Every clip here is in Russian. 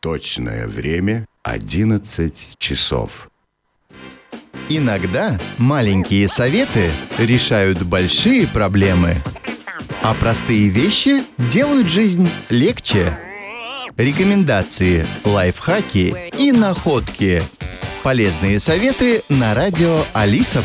Точное время 11 часов. Иногда маленькие советы решают большие проблемы, а простые вещи делают жизнь легче. Рекомендации, лайфхаки и находки. Полезные советы на радио Алиса+.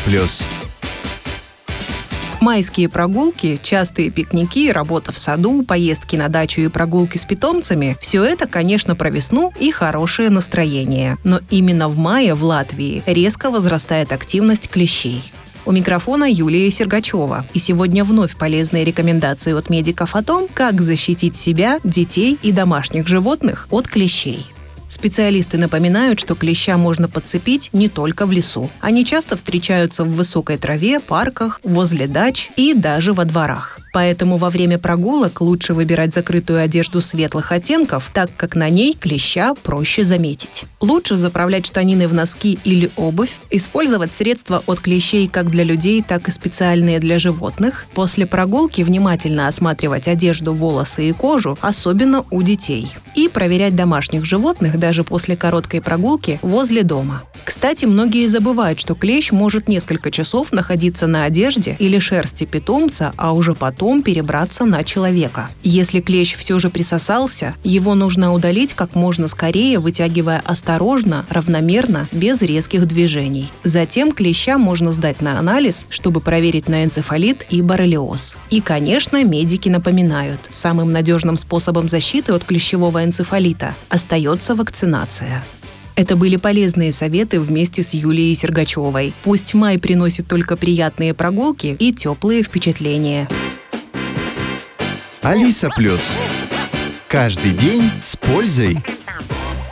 Майские прогулки, частые пикники, работа в саду, поездки на дачу и прогулки с питомцами – все это, конечно, про весну и хорошее настроение. Но именно в мае в Латвии резко возрастает активность клещей. У микрофона Юлия Сергачева. И сегодня вновь полезные рекомендации от медиков о том, как защитить себя, детей и домашних животных от клещей. Специалисты напоминают, что клеща можно подцепить не только в лесу. Они часто встречаются в высокой траве, парках, возле дач и даже во дворах. Поэтому во время прогулок лучше выбирать закрытую одежду светлых оттенков, так как на ней клеща проще заметить. Лучше заправлять штанины в носки или обувь, использовать средства от клещей как для людей, так и специальные для животных. После прогулки внимательно осматривать одежду, волосы и кожу, особенно у детей. И проверять домашних животных даже после короткой прогулки возле дома. Кстати, многие забывают, что клещ может несколько часов находиться на одежде или шерсти питомца, а уже потом перебраться на человека. Если клещ все же присосался, его нужно удалить как можно скорее, вытягивая осторожно, равномерно, без резких движений. Затем клеща можно сдать на анализ, чтобы проверить на энцефалит и боррелиоз. И, конечно, медики напоминают, самым надежным способом защиты от клещевого энцефалита остается вакцинация. Это были полезные советы вместе с Юлией Сергачевой. Пусть май приносит только приятные прогулки и теплые впечатления. Алиса+. Каждый день с пользой.